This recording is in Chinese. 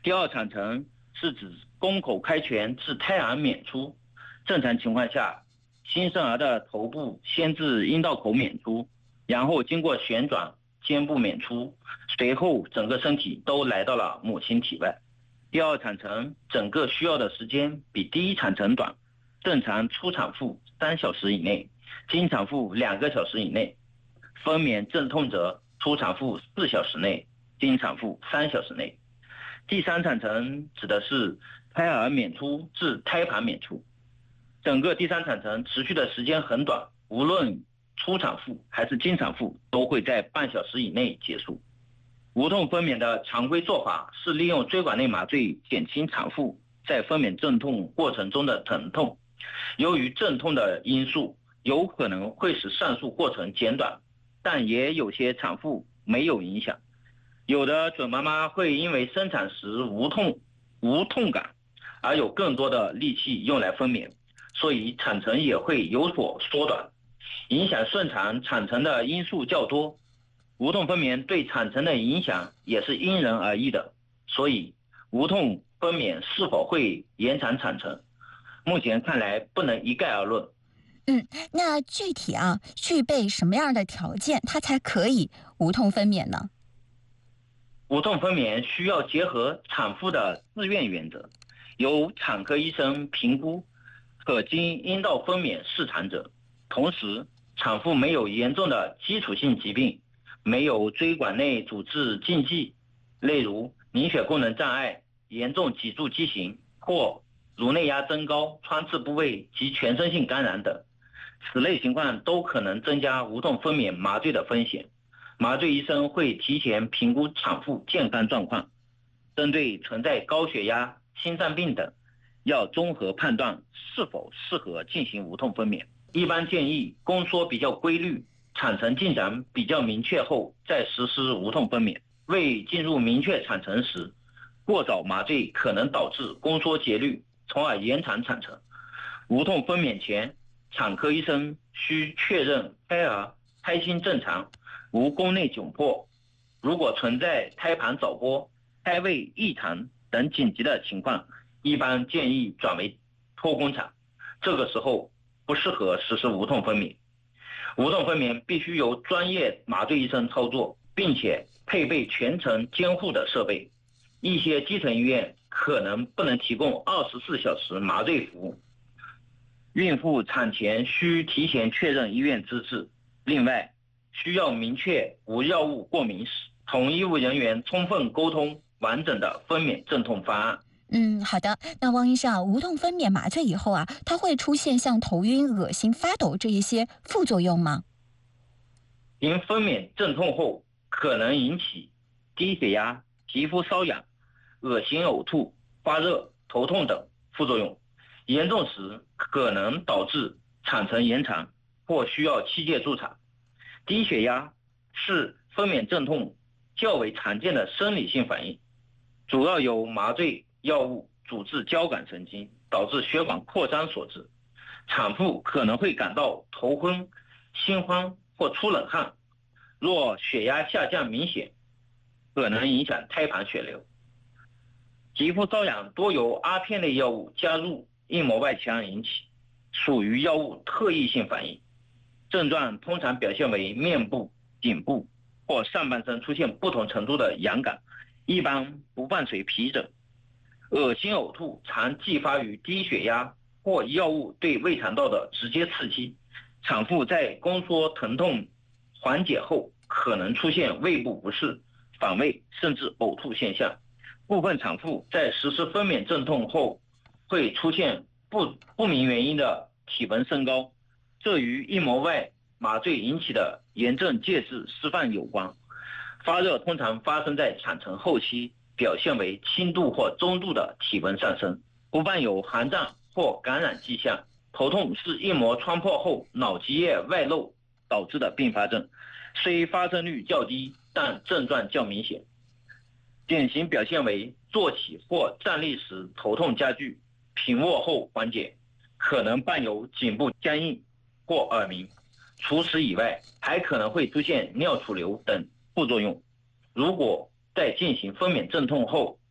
第二产程是指宫口开全至胎儿娩出，正常情况下，新生儿的头部先至阴道口娩出，然后经过旋转肩部娩出，随后整个身体都来到了母亲体外。第二产程整个需要的时间比第一产程短，正常初产妇3小时以内，经产妇2个小时以内。分娩阵痛则初产妇4小时内，经产妇3小时内。第三产程指的是胎儿娩出至胎盘娩出，整个第三产程持续的时间很短，无论初产妇还是经产妇都会在半小时以内结束。无痛分娩的常规做法是利用椎管内麻醉减轻产妇在分娩阵痛过程中的疼痛。由于阵痛的因素，有可能会使上述过程减短，但也有些产妇没有影响。有的准妈妈会因为生产时无痛感而有更多的力气用来分娩，所以产程也会有所缩短。影响顺产产程的因素较多，无痛分娩对产程的影响也是因人而异的，所以无痛分娩是否会延长产程，目前看来不能一概而论。 那具体具备什么样的条件，它才可以无痛分娩呢？ 无痛分娩需要结合产妇的自愿原则，由产科医生评估可经阴道分娩试产者，同时产妇没有严重的基础性疾病，没有椎管内阻滞禁忌，例如凝血功能障碍、严重脊柱畸形或颅内压增高、穿刺部位及全身性感染等，此类情况都可能增加无痛分娩麻醉的风险。麻醉医生会提前评估产妇健康状况，针对存在高血压、心脏病等，要综合判断是否适合进行无痛分娩。一般建议宫缩比较规律、产程进展比较明确后再实施无痛分娩。未进入明确产程时，过早麻醉可能导致宫缩节律，从而延长产程。无痛分娩前，产科医生需确认胎儿胎心正常，无宫内窘迫，如果存在胎盘早剥、胎位异常等紧急的情况，一般建议转为剖宫产，这个时候不适合实施无痛分娩。无痛分娩必须由专业麻醉医生操作，并且配备全程监护的设备。一些基层医院可能不能提供24小时麻醉服务。孕妇产前需提前确认医院资质，另外需要明确无药物过敏史，同医务人员充分沟通完整的分娩阵痛方案。 好的。那汪医生，无痛分娩麻醉以后它会出现像头晕、恶心、发抖这一些副作用吗？ 因分娩阵痛后可能引起低血压、皮肤瘙痒、恶心呕吐、发热、头痛等副作用，严重时可能导致产程延长或需要器械助产。低血压是分娩阵痛较为常见的生理性反应，主要由麻醉药物阻滞交感神经，导致血管扩张所致。产妇可能会感到头昏、心慌或出冷汗，若血压下降明显，可能影响胎盘血流。皮肤瘙痒多由阿片类药物加入硬膜外腔引起，属于药物特异性反应，症状通常表现为面部、颈部或上半身出现不同程度的痒感，一般不伴随皮疹。恶心呕吐常继发于低血压或药物对胃肠道的直接刺激，产妇在宫缩疼痛缓解后可能出现胃部不适、反胃甚至呕吐现象。部分产妇在实施分娩阵痛后会出现不明原因的体温升高，这与硬膜外麻醉引起的炎症介质释放有关。发热通常发生在产程后期，表现为轻度或中度的体温上升，不伴有寒战或感染迹象。头痛是硬膜穿破后脑积液外露导致的并发症，虽发生率较低，但症状较明显。典型表现为坐起或站立时头痛加剧，平卧后缓解，可能伴有颈部僵硬或耳鸣。除此以外，还可能会出现尿储留等副作用。如果在进行分娩阵痛后